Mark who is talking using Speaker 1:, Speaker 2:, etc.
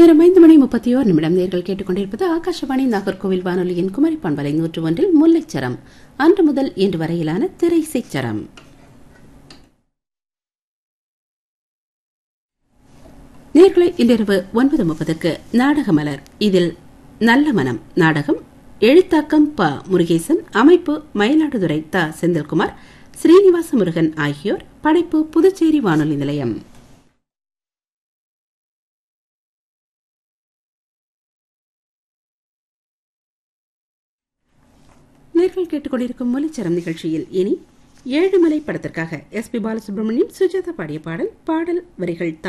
Speaker 1: நேரம் 5:31 நேர்கள் கேட்டுக்கொண்டிருப்பது ஆகாஷவாணி நாகர்கோவில் வானொலியின் குமரி பண்பலை 101 முல்லைச்சரம். அன்று முதல் இன்று வரையிலான திரைசைச்சரம். நேர்களை இன்றிரவு 9:30 நாடக மலர். இதில் நல்ல மனம் நாடகம். எழுத்தாக்கம் ப. முருகேசன், அமைப்பு மயிலாடுதுறை த. செந்தில்குமார், ஸ்ரீனிவாச முருகன் ஆகியோர். படைப்பு புதுச்சேரி வானொலி நிலையம். நேர்கள் கேட்டுக்கொண்டிருக்கும் முல்லைச்சரம் நிகழ்ச்சியில் இனி ஏழுமலை படத்திற்காக எஸ். பி. பாலசுப்ரமணியம், சுஜாதா பாடிய பாடல் வரிகள்